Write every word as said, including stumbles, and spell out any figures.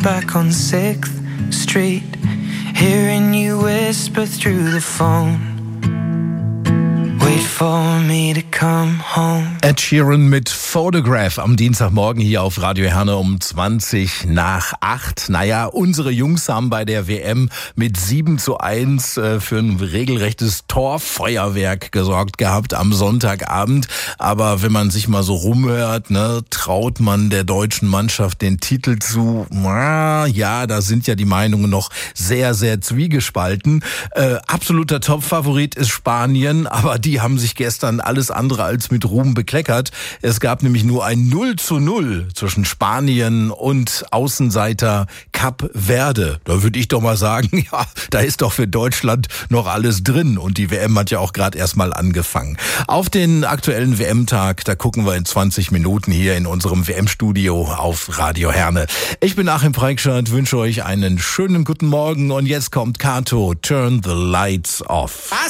back on sixth Street, hearing you whisper through the phone. Wait for me to come home. Ed Sheeran mit Photograph am Dienstagmorgen hier auf Radio Herne um zwanzig nach acht. Naja, unsere Jungs haben bei der W M mit sieben zu eins äh, für ein regelrechtes Torfeuerwerk gesorgt gehabt am Sonntagabend. Aber wenn man sich mal so rumhört, ne, traut man der deutschen Mannschaft den Titel zu? Na, ja, da sind ja die Meinungen noch sehr, sehr zwiegespalten. Äh, absoluter Topfavorit ist Spanien, aber die haben sich gestern alles andere als mit Ruhm bekleckert. Es gab nämlich nur ein null zu null zwischen Spanien und Außenseiter Kap Verde. Da würde ich doch mal sagen, ja, da ist doch für Deutschland noch alles drin. Und die W M hat ja auch gerade erst mal angefangen. Auf den aktuellen W M-Tag, da gucken wir in zwanzig Minuten hier in unserem W M-Studio auf Radio Herne. Ich bin Achim Preikschat, wünsche euch einen schönen guten Morgen. Und jetzt kommt Kato, Turn the Lights Off.